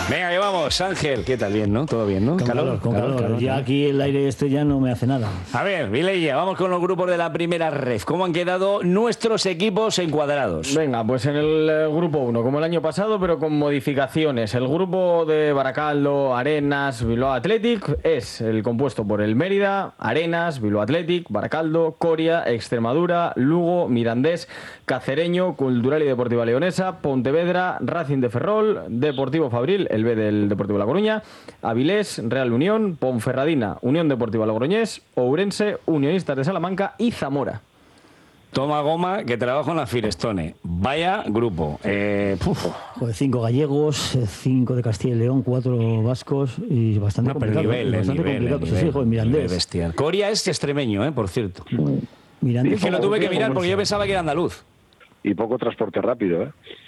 Venga, que vamos, Ángel. ¿Qué tal? Bien, ¿no? ¿Todo bien, no? Con calor. Ya aquí el aire ya no me hace nada. A ver, Vileya, vamos con los grupos de la primera ref. ¿Cómo han quedado nuestros equipos encuadrados? Venga, pues en el grupo 1, como el año pasado, pero con modificaciones. El grupo de Baracaldo, Arenas, Bilbao Athletic es el compuesto por el Mérida, Arenas, Bilbao Athletic, Baracaldo, Coria, Extremadura, Lugo, Mirandés, Cacereño, Cultural y Deportiva Leonesa, Pontevedra, Racing de Ferrol, Deportivo Fabril, el B del Deportivo La Coruña, Avilés, Real Unión, Ponferradina, Unión Deportiva Logroñés, Ourense, Unionistas de Salamanca y Zamora. Toma goma, que trabajo en la Firestone. Vaya grupo. Joder, 5 gallegos, 5 de Castilla y León, 4 vascos y bastante complicado. Bastante complicado. Sí, joder, Mirandés. Bestial. Coria es extremeño, por cierto. Mirandés. Es que lo tuve que mirar porque yo pensaba que era andaluz. Y poco transporte rápido, ¿eh?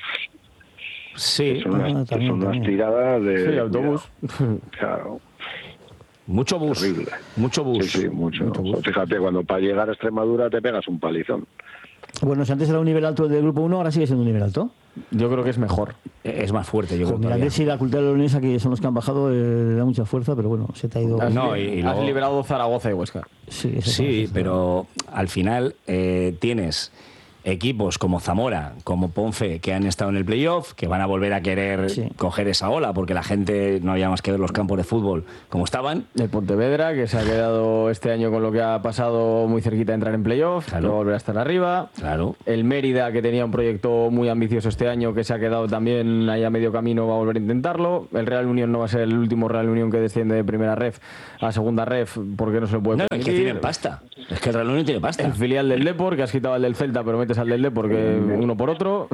Sí. Son unas tiradas de... Sí, autobús. Claro. Mucho bus. Horrible. Mucho bus. Sí, mucho bus. Fíjate, cuando para llegar a Extremadura te pegas un palizón. Bueno, si antes era un nivel alto del grupo 1, ahora sigue siendo un nivel alto. Yo creo que es mejor. Es más fuerte, yo creo. Mirandés y la Cultural Leonesa, que son los que han bajado, le da mucha fuerza, pero bueno, se te ha ido... Has luego... liberado Zaragoza y Huesca. Sí, pero al final tienes equipos como Zamora, como Ponfe, que han estado en el playoff, que van a volver a querer coger esa ola, porque la gente no había más que ver los campos de fútbol como estaban. El Pontevedra, que se ha quedado este año con lo que ha pasado muy cerquita de entrar en playoff, que va a volver a estar arriba. Claro. El Mérida, que tenía un proyecto muy ambicioso este año, que se ha quedado también ahí a medio camino, va a volver a intentarlo. El Real Unión no va a ser el último Real Unión que desciende de primera ref a segunda ref, porque no se lo puede No, permitir. es que tienen pasta. Es que el Real Unión tiene pasta. El filial del Depor, que has quitado al del Celta, pero metes al del Depor, que uno por otro.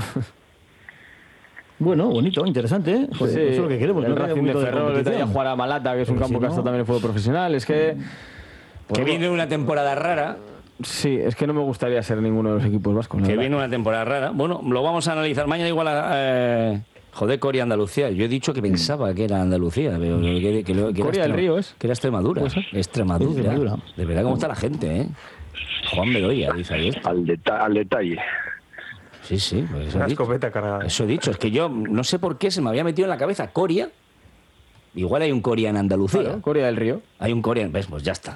Bueno, bonito, interesante, ¿eh? Joder, Sí, eso es lo que queremos. el ¿no? Racing de Ferrol, vete a jugar a Malata, que es un campo que ha estado también en fútbol profesional. Es que... Que viene una temporada rara. Sí, es que no me gustaría ser ninguno de los equipos vascos. Que viene una temporada rara. Bueno, lo vamos a analizar mañana igual joder, Coria, Andalucía. Yo he dicho que pensaba que era Andalucía. Pero que Coria del Río es. Que era Extremadura. Extremadura. De verdad, cómo está la gente, ¿eh? Juan Bedoya, dice ahí. Al detalle. Sí, pues eso Una he dicho. escopeta cargada. Eso he dicho. Es que yo no sé por qué se me había metido en la cabeza Coria. Igual hay un Coria en Andalucía. Claro, Coria del Río. Hay un Coria. ¿Ves? Pues ya está.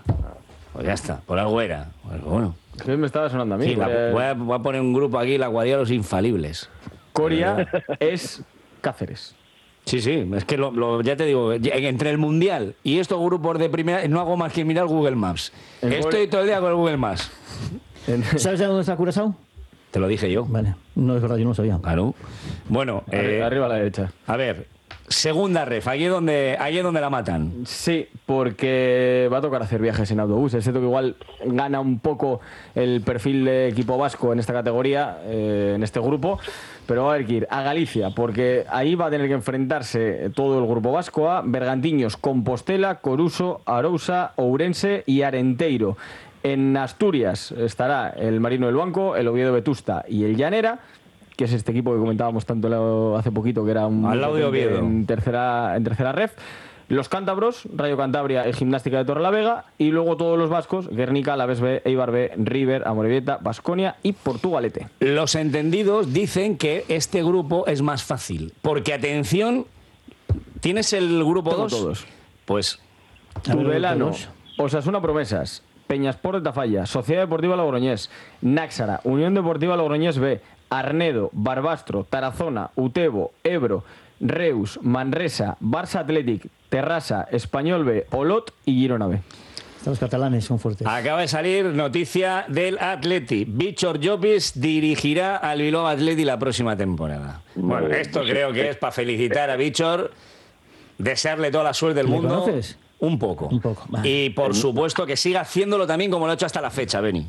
Por algo era. Pues bueno. Que me estaba sonando a mí. Sí, voy a poner un grupo aquí, la Guardia de los Infalibles. Coria es Cáceres. Sí, es que ya te digo, entre el Mundial y estos grupos de primera, no hago más que mirar Google Maps. Estoy todo el día con el Google Maps. ¿Sabes de dónde está Curazao? Te lo dije yo. Vale, no es verdad, yo no lo sabía. Claro. Bueno, arriba a la derecha. A ver, segunda ref, aquí es donde la matan. Sí, porque va a tocar hacer viajes en autobús. Es cierto que igual gana un poco el perfil de equipo vasco en esta categoría, en este grupo, pero va a haber que ir a Galicia, porque ahí va a tener que enfrentarse todo el grupo vasco a Bergantiños, Compostela, Coruso, Arousa, Ourense y Arenteiro. En Asturias estará el Marino del Banco, el Oviedo Vetusta y el Llanera, que es este equipo que comentábamos tanto hace poquito, que era un al lado de Oviedo en tercera ref. Los cántabros, Rayo Cantabria y Gimnástica de Torrelavega, y luego todos los vascos, Guernica, Alavés B, Eibar B, River, Amorebieta, Baskonia y Portugalete. Los entendidos dicen que este grupo es más fácil, porque atención, ¿tienes el grupo 2? Todos. Pues Tudelano, Osasuna Promesas, Peñasport de Tafalla, Sociedad Deportiva Logroñés, Náxara, Unión Deportiva Logroñés B, Arnedo, Barbastro, Tarazona, Utebo, Ebro, Reus, Manresa, Barça Athletic, Terrassa, Español B, Olot y Girona B. Los catalanes son fuertes. Acaba de salir noticia del Atleti. Víctor Llopis dirigirá al Bilbao Athletic la próxima temporada. Bueno, esto creo que es para felicitar a Víctor, desearle toda la suerte del mundo. ¿Le conoces? Un poco. Vale. Y por supuesto que siga haciéndolo también como lo ha hecho hasta la fecha, Beni.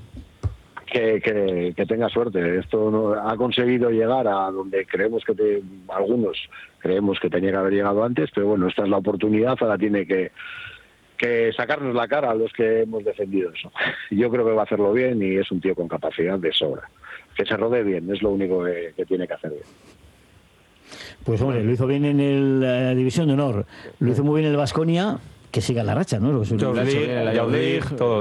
Que tenga suerte. Esto ha conseguido llegar a donde creemos algunos creemos que tenía que haber llegado antes, pero bueno, esta es la oportunidad, ahora tiene que sacarnos la cara a los que hemos defendido eso. Yo creo que va a hacerlo bien y es un tío con capacidad de sobra. Que se rodee bien, es lo único que tiene que hacer bien. Pues hombre, lo hizo bien en la División de Honor, lo hizo muy bien el Baskonia, que siga la racha, ¿no? La Youth League, todo.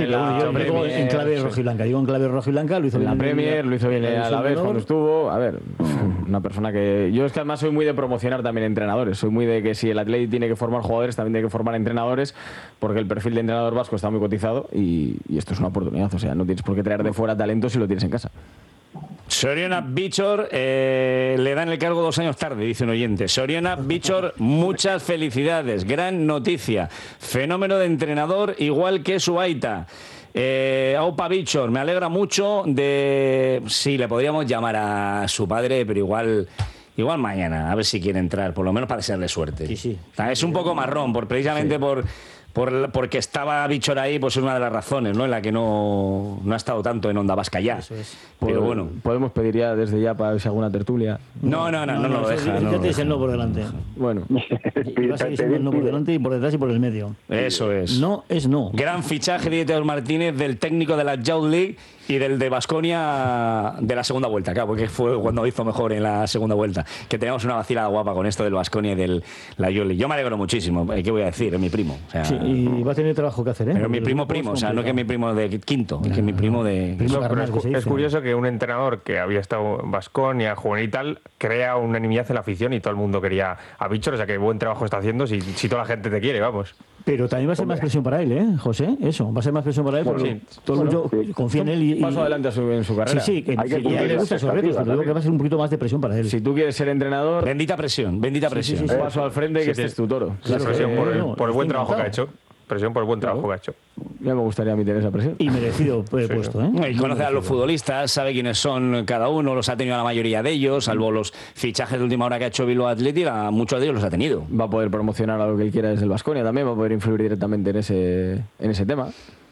En clave rojiblanca. Digo en clave rojiblanca, lo hizo bien en la Premier, lo hizo bien a la vez cuando estuvo. A ver, una persona que... Yo es que además soy muy de promocionar también entrenadores. Soy muy de que si el Athletic tiene que formar jugadores, también tiene que formar entrenadores, porque el perfil de entrenador vasco está muy cotizado y esto es una oportunidad. O sea, no tienes por qué traer de fuera talento si lo tienes en casa. Soriona Bichor le dan el cargo 2 años tarde, dice un oyente. Soriona Bichor, muchas felicidades, gran noticia, fenómeno de entrenador igual que su aita. Aupa Bichor, me alegra mucho de... Sí, le podríamos llamar a su padre, pero igual mañana, a ver si quiere entrar, por lo menos para desearle suerte. Sí. Es un poco marrón, precisamente porque estaba Bichor ahí, pues es una de las razones, ¿no? En la que no ha estado tanto en Onda Vasca ya. Eso es. Pero bueno. Podemos pedir ya desde ya para ver si alguna tertulia. No lo deja. Ya tienes el no por delante. Bueno. Y vas a ir el no por delante y por detrás y por el medio. Eso es. No es no. Gran fichaje de Dieter Martínez, del técnico de la Youth League y del de Baskonia de la segunda vuelta, claro, porque fue cuando hizo mejor en la segunda vuelta. Que teníamos una vacilada guapa con esto del Baskonia y de la Youth League. Yo me alegro muchísimo. ¿Qué voy a decir? Es mi primo. O sea, sí, y va a tener trabajo que hacer, ¿eh? Pero mi primo, o sea, no que mi primo de quinto, es que mi primo de... Es curioso que un entrenador que había estado en Baskonia, juvenil y tal, crea unanimidad en la afición y todo el mundo quería a Bichor, o sea que buen trabajo está haciendo si toda la gente te quiere, vamos. Pero también va a ser más presión para él, ¿eh, José? Eso, va a ser más presión para él porque todo el mundo confía en él y... Paso adelante en su carrera. Sí, que a él le gusta esos retos, pero creo que va a ser un poquito más de presión para él. Si tú quieres ser entrenador... Bendita presión. Sí. Paso al frente que este es tu toro. Presión por el buen trabajo que ha hecho. Presión por el buen trabajo que ha hecho. Ya me gustaría a mí tener esa presión. Y merecido puesto, ¿eh? Y conoce a los futbolistas, sabe quiénes son cada uno, los ha tenido la mayoría de ellos, salvo los fichajes de última hora que ha hecho Bilbao Athletic, muchos de ellos los ha tenido. Va a poder promocionar a lo que él quiera desde el Baskonia también, va a poder influir directamente en ese tema.